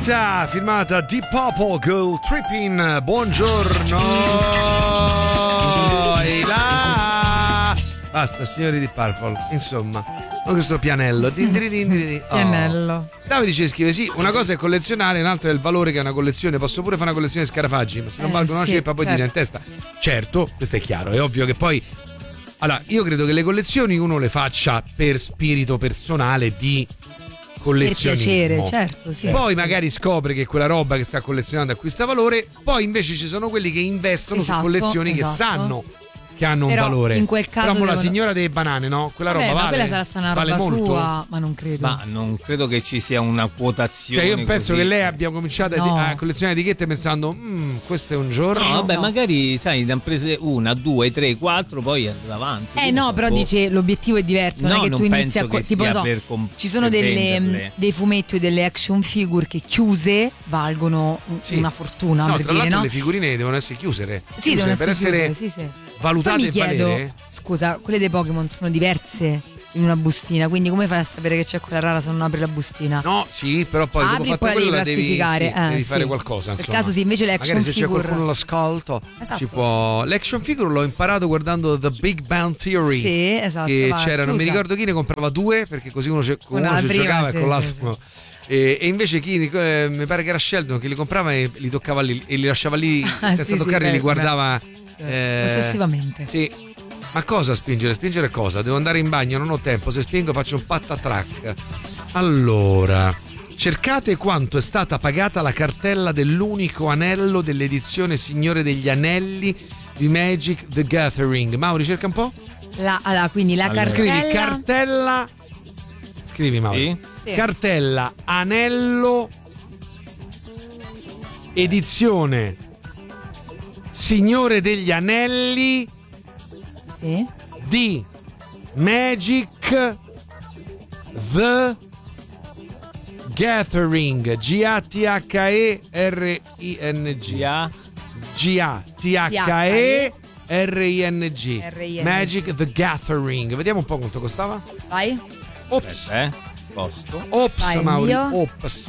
Vita, firmata Deep Purple, Go Tripping. Buongiorno. E là. Basta, signori di Purple. Insomma, con questo pianello. Pianello. Davide ci scrive: sì, una cosa è collezionare, un'altra è il valore che è una collezione. Posso pure fare una collezione di scarafaggi, ma se non valgono una ceppa poi ti viene in testa. Certo, questo è chiaro, è ovvio che poi. Allora, io credo che le collezioni uno le faccia per spirito personale di collezionismo. Per piacere, certo, sì. Poi magari scopre che quella roba che sta collezionando acquista valore, poi invece ci sono quelli che investono su collezioni che sanno che hanno un valore. In quel caso però la signora delle banane, no? Quella roba vale. Ma quella sarà stata una roba sua, ma non credo. Ma non credo che ci sia una quotazione. Cioè io penso così. che lei abbia cominciato a collezionare etichette pensando questo è un giorno. No, vabbè, magari sai, ne hanno prese 1, 2, 3, 4, poi andava avanti. No, però dice l'obiettivo è diverso, non è che tu inizi a tipo ci sono dei fumetti o delle action figure che chiuse valgono una fortuna, per tra dire, l'altro no? le figurine devono essere chiuse. Sì, devono per essere essere chiuse, valutate mi e chiedo, valere. scusa, quelle dei Pokémon sono diverse in una bustina, quindi come fai a sapere che c'è quella rara se non apri la bustina? No, sì, però poi apri dopo e fatto poi la quello devi la plastificare. devi fare qualcosa, insomma. Per caso sì, invece le action magari se figure, c'è qualcuno l'ascolto, esatto, ci può. L'action figure l'ho imparato guardando The Big Bang Theory. Sì, esatto. Che c'era, non mi ricordo chi ne comprava due, perché così uno ci giocava e con l'altro. E invece chi mi pare che era Sheldon che li comprava e li toccava lì e li lasciava lì senza toccare, li guardava ossessivamente. Sì. Ma cosa spingere? Spingere cosa? Devo andare in bagno, non ho tempo. Se spingo faccio un patatrack. Allora, cercate quanto è stata pagata la cartella dell'unico anello dell'edizione Signore degli Anelli di Magic the Gathering. Mauri, cerca un po'? Quindi la cartella. Scrivi cartella. Scrivi, Mauri. Sì. Cartella anello edizione Signore degli Anelli di Magic the Gathering. G-A-T-H-E-R-I-N-G G-A-T-H-E-R-I-N-G Magic the Gathering. Vediamo un po' quanto costava. Vai. Ops. Posto. Ops, vai, Mauri. Dio. Ops.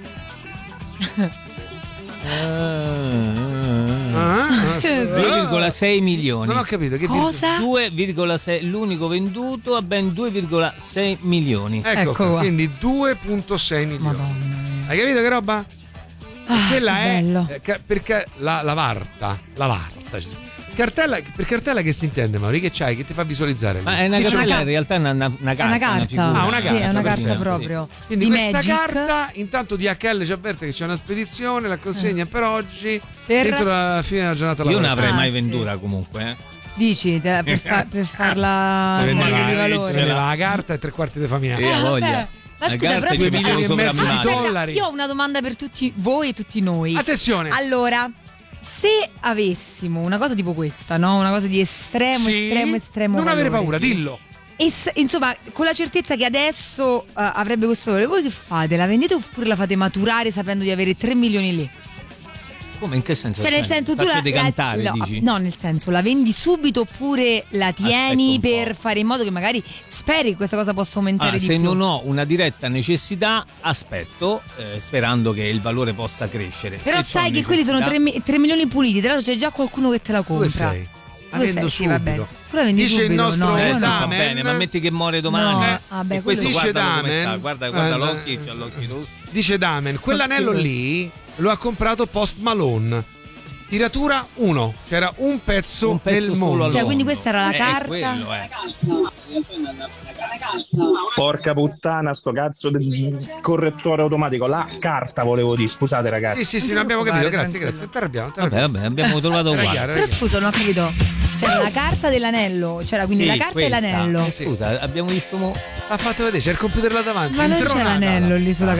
2,6 milioni. Non ho capito che cosa? 2,6, l'unico venduto a ben 2,6 milioni. Ecco qua. Quindi 2,6 milioni. Madonna mia. Hai capito che roba? Quella è bello. perché la varta. Cartella, per cartella che si intende, Mauri? Che c'hai? Che ti fa visualizzare? Ma è una cartella, in realtà è una carta. È una carta. Figura. una carta. Sì, è una carta sì. proprio. Quindi di questa Magic. carta, intanto DHL ci avverte che c'è una spedizione, la consegna per oggi, Per- entro la fine della giornata Io non lavorativa. avrei mai sì. venduta comunque. Dici per farla Se salire di vendeva- valore. se Vendeva la carta e 3/4 di famiglia. Voglia. Ma La scusa, carta però è 2 tipo milioni e sopra mezzo di mano. dollari. io ho una domanda per tutti voi e tutti noi. Attenzione. Allora, se avessimo una cosa tipo questa, no? Una cosa di estremo non avere valore. paura, dillo. E insomma, con la certezza che adesso avrebbe questo valore, voi che fate? La vendete oppure la fate maturare sapendo di avere 3 milioni lì? Come, in che senso? Cioè, nel senso, tu Faccio decantare, no, dici? no, nel senso, la vendi subito oppure la tieni Aspetta un per po'. fare in modo che magari speri che questa cosa possa aumentare di se più. non ho una diretta necessità, aspetto, sperando che il valore possa crescere. Però Se sai c'ho che quelli sono necessità- 3 milioni puliti, tra l'altro c'è già qualcuno che te la compra. 2,6. La Due vendo sei, sì, va bene. subito. Tu la vendi Dice subito, il nostro no, io sì, no. va Damen. bene, ma metti che muore domani. No, vabbè, E questo quello- Dice guarda come Damen. sta, guarda l'occhio, c'ha l'occhio rosso. Dice Damen, quell'anello lì lo ha comprato Post Malone. Tiratura 1. C'era un pezzo nel solo mondo. al Cioè, quindi mondo. questa era la carta? Quello, Porca puttana, sto cazzo di correttore automatico. La carta volevo dire, scusate ragazzi. Sì, non abbiamo capito. preoccupare, Grazie. T'arrabbiamo. Vabbè, abbiamo trovato Era uguale. chiaro, Però scusa, non ho capito. C'era la carta dell'anello, c'era quindi Sì, la carta questa. e l'anello. Sì. Scusa, abbiamo visto Ha fatto vedere, c'è il computer là davanti. Ma non c'è intronata. l'anello lì sulla